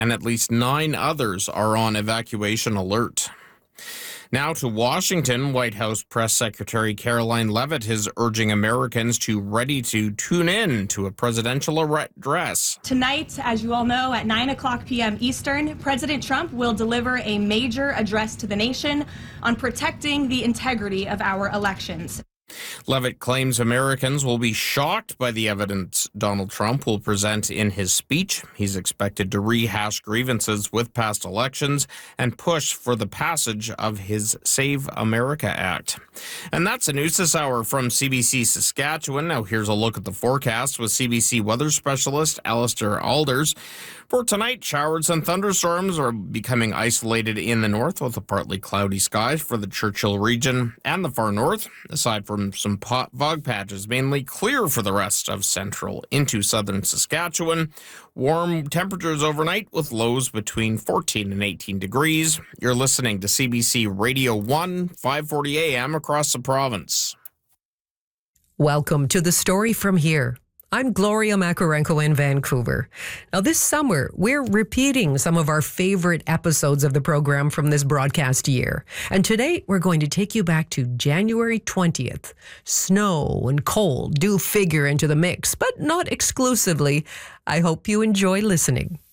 and at least 9 others are on evacuation alert. Now to Washington, White House Press Secretary Caroline Leavitt is urging Americans to tune in to a presidential address. Tonight, as you all know, at 9 o'clock p.m. Eastern, President Trump will deliver a major address to the nation on protecting the integrity of our elections. Leavitt claims Americans will be shocked by the evidence Donald Trump will present in his speech. He's expected to rehash grievances with past elections and push for the passage of his Save America Act. And that's the news this hour from CBC Saskatchewan. Now here's a look at the forecast with CBC weather specialist Alistair Alders. For tonight, showers and thunderstorms are becoming isolated in the north with a partly cloudy sky for the Churchill region and the far north, aside from some fog patches, mainly clear for the rest of central into southern Saskatchewan. Warm temperatures overnight with lows between 14 and 18 degrees. You're listening to CBC Radio 1, 540 AM across the province. Welcome to The Story from Here. I'm Gloria Makarenko in Vancouver. Now, this summer, we're repeating some of our favorite episodes of the program from this broadcast year. And today, we're going to take you back to January 20th. Snow and cold do figure into the mix, but not exclusively. I hope you enjoy listening.